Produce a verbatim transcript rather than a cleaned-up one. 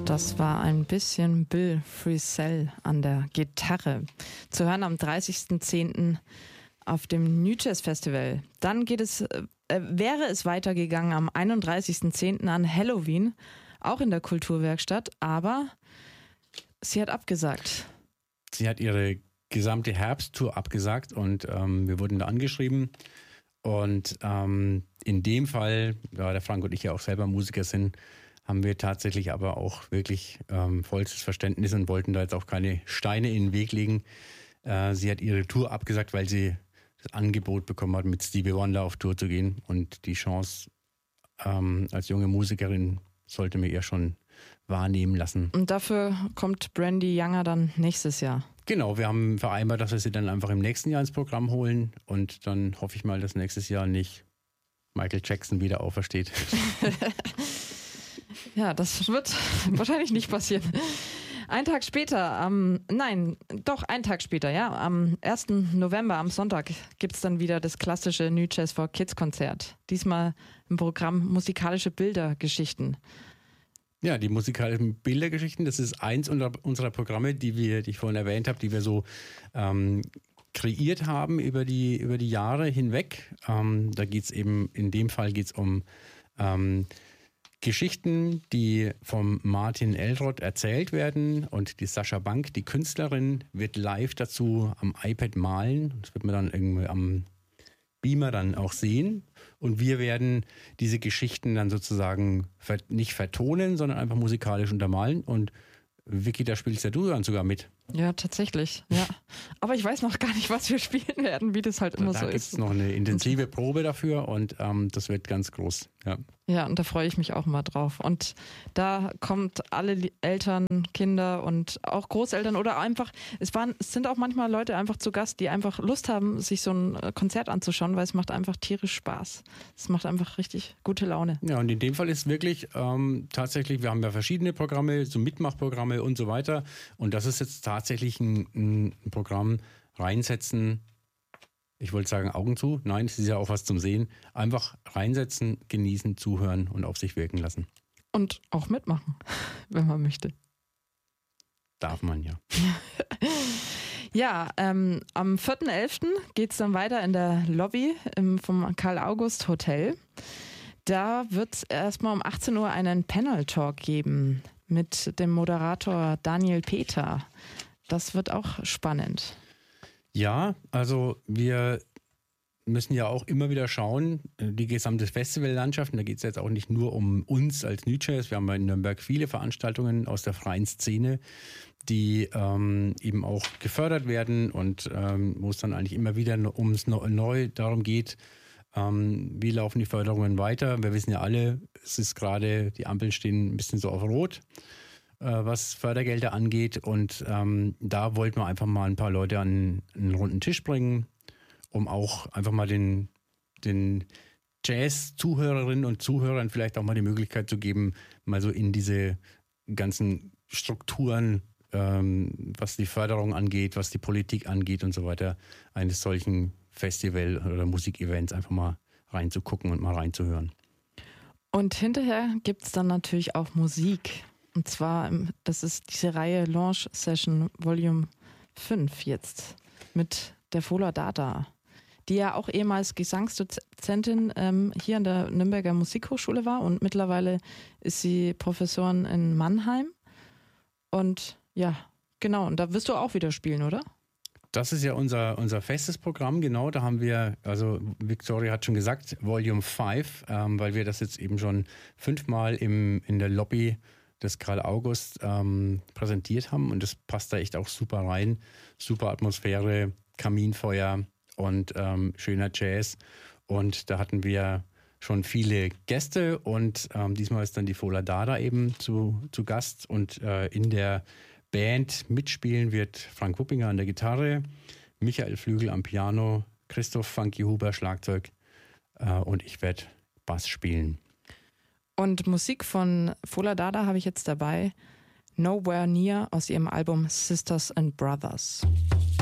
Das war ein bisschen Bill Frisell an der Gitarre. Zu hören am dreißigsten zehnten auf dem New Jazz Festival. Dann geht es, äh, wäre es weitergegangen am einunddreißigsten zehnten an Halloween, auch in der Kulturwerkstatt, aber sie hat abgesagt. Sie hat ihre gesamte Herbsttour abgesagt und ähm, wir wurden da angeschrieben. Und ähm, in dem Fall, da der Frank und ich ja auch selber Musiker sind, haben wir tatsächlich aber auch wirklich ähm, vollstes Verständnis und wollten da jetzt auch keine Steine in den Weg legen. Äh, sie hat ihre Tour abgesagt, weil sie das Angebot bekommen hat, mit Stevie Wonder auf Tour zu gehen. Und die Chance ähm, als junge Musikerin sollte mir eher schon wahrnehmen lassen. Und dafür kommt Brandy Younger dann nächstes Jahr. Genau, wir haben vereinbart, dass wir sie dann einfach im nächsten Jahr ins Programm holen. Und dann hoffe ich mal, dass nächstes Jahr nicht Michael Jackson wieder aufersteht. Ja, das wird wahrscheinlich nicht passieren. Ein Tag später, am, nein, doch, ein Tag später, ja, am ersten November, am Sonntag, gibt es dann wieder das klassische New Jazz for Kids Konzert. Diesmal im Programm Musikalische Bildergeschichten. Ja, die musikalischen Bildergeschichten, das ist eins unserer Programme, die wir, die ich vorhin erwähnt habe, die wir so ähm, kreiert haben über die, über die Jahre hinweg. Ähm, da geht es eben, in dem Fall geht es um ähm, Geschichten, die vom Martin Elrod erzählt werden, und die Sascha Bank, die Künstlerin, wird live dazu am iPad malen. Das wird man dann irgendwie am Beamer dann auch sehen, und wir werden diese Geschichten dann sozusagen nicht vertonen, sondern einfach musikalisch untermalen. Und Vicky, da spielst ja du dann sogar mit. Ja, tatsächlich, ja. Aber ich weiß noch gar nicht, was wir spielen werden, wie das halt immer da so ist. Da gibt es ist. noch eine intensive Probe dafür, und ähm, das wird ganz groß. Ja. Ja, und da freue ich mich auch mal drauf. Und da kommt alle Eltern, Kinder und auch Großeltern oder einfach, es waren, es sind auch manchmal Leute einfach zu Gast, die einfach Lust haben, sich so ein Konzert anzuschauen, weil es macht einfach tierisch Spaß. Es macht einfach richtig gute Laune. Ja, und in dem Fall ist wirklich ähm, tatsächlich, wir haben ja verschiedene Programme, so Mitmachprogramme und so weiter. Und das ist jetzt tatsächlich ein, ein Programm, reinsetzen. Ich wollte sagen, Augen zu. Nein, es ist ja auch was zum Sehen. Einfach reinsetzen, genießen, zuhören und auf sich wirken lassen. Und auch mitmachen, wenn man möchte. Darf man ja. Ja, ähm, am vierten elften geht es dann weiter in der Lobby im, vom Karl-August-Hotel. Da wird es erstmal um achtzehn Uhr einen Panel-Talk geben mit dem Moderator Daniel Peter. Das wird auch spannend. Ja, also wir müssen ja auch immer wieder schauen, die gesamte Festivallandschaft, und da geht es jetzt auch nicht nur um uns als New Jazz, wir haben in Nürnberg viele Veranstaltungen aus der freien Szene, die ähm, eben auch gefördert werden, und ähm, wo es dann eigentlich immer wieder ums neu darum geht, ähm, wie laufen die Förderungen weiter. Wir wissen ja alle, es ist gerade, die Ampeln stehen ein bisschen so auf Rot, was Fördergelder angeht, und ähm, da wollten wir einfach mal ein paar Leute an einen runden Tisch bringen, um auch einfach mal den, den Jazz-Zuhörerinnen und Zuhörern vielleicht auch mal die Möglichkeit zu geben, mal so in diese ganzen Strukturen, ähm, was die Förderung angeht, was die Politik angeht und so weiter, eines solchen Festival- oder Musikevents einfach mal reinzugucken und mal reinzuhören. Und hinterher gibt es dann natürlich auch Musik. Und zwar, das ist diese Reihe Launch Session Volume fünf jetzt mit der Fola Dada, die ja auch ehemals Gesangsdozentin ähm, hier an der Nürnberger Musikhochschule war, und mittlerweile ist sie Professorin in Mannheim. Und ja, genau, und da wirst du auch wieder spielen, oder? Das ist ja unser, unser festes Programm, genau. Da haben wir, also Victoria hat schon gesagt, Volume fünf, ähm, weil wir das jetzt eben schon fünfmal im, in der Lobby des Karl August ähm, präsentiert haben, und das passt da echt auch super rein. Super Atmosphäre, Kaminfeuer und ähm, schöner Jazz, und da hatten wir schon viele Gäste, und ähm, diesmal ist dann die Fola Dada eben zu, zu Gast, und äh, in der Band mitspielen wird Frank Wuppinger an der Gitarre, Michael Flügel am Piano, Christoph Funky Huber Schlagzeug äh, und ich werde Bass spielen. Und Musik von Fola Dada habe ich jetzt dabei. Nowhere Near aus ihrem Album Sisters and Brothers.